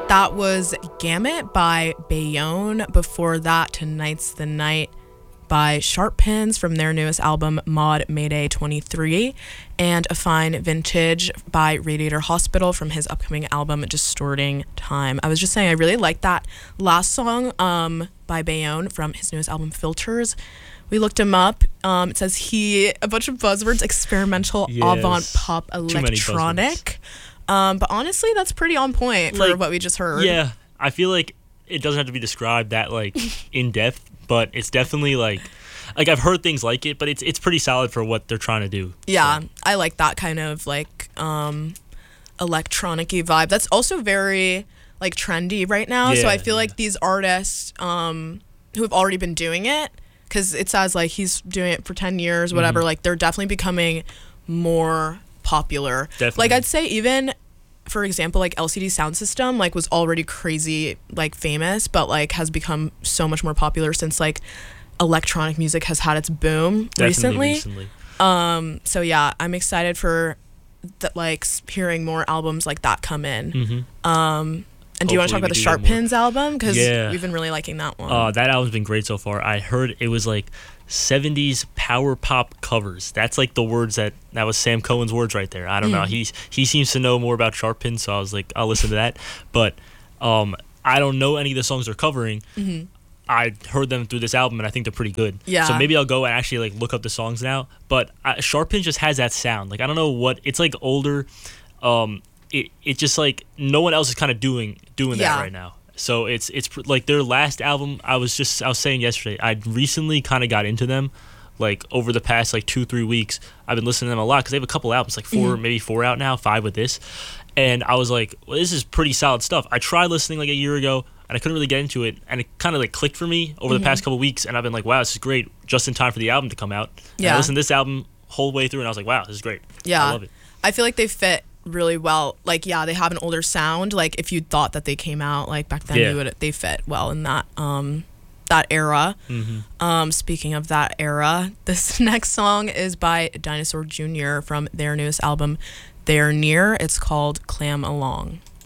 That was Gamut by Bayonne. Before that, Tonight's the Night by Sharp Pins from their newest album, Mod Mayday 23. And A Fine Vintage by Radiator Hospital from his upcoming album, Distorting Time. I was just saying, I really like that last song by Bayonne from his newest album, Filters. We looked him up. It says a bunch of buzzwords, experimental, avant pop, electronic. But honestly, that's pretty on point for what we just heard. Yeah, I feel like it doesn't have to be described that in depth, but it's definitely like I've heard things like it, but it's pretty solid for what they're trying to do. Yeah, so. I like that kind of electronic-y vibe. That's also very trendy right now. Yeah, so I feel like these artists who have already been doing it, because it says he's doing it for 10 years, whatever. They're definitely becoming more popular. Definitely. I'd say even, for example, LCD Sound System was already crazy famous, but has become so much more popular since electronic music has had its boom recently. So yeah, I'm excited for hearing more albums like that come in. And do you want to talk about the Sharp Pins album? Because we've been really liking that one. That album's been great so far. I heard it was 70s power pop covers. That's the words that was Sam Cohen's words right there. I don't know. He seems to know more about Sharp Pins, so I was I'll listen to that. But I don't know any of the songs they're covering. I heard them through this album, and I think they're pretty good. Yeah. So maybe I'll go and actually look up the songs now. But Sharp Pins just has that sound. I don't know what it's older. It just no one else is kind of doing that right now. So it's their last album. I was saying yesterday, I recently kind of got into them, over the past 2-3 weeks. I've been listening to them a lot because they have a couple albums, maybe 4 out now, 5 with this, and I was well, this is pretty solid stuff. I tried listening a year ago, and I couldn't really get into it, and it kind of clicked for me over the past couple weeks, and I've been wow, this is great, just in time for the album to come out. Yeah. And I listened to this album whole way through, and I was wow, this is great. Yeah, I love it. I feel they fit really well. They have an older sound. If you thought that they came out back then, they fit well in that that era. Speaking of that era, this next song is by Dinosaur Jr. from their newest album, They're Near. It's called Clam Along.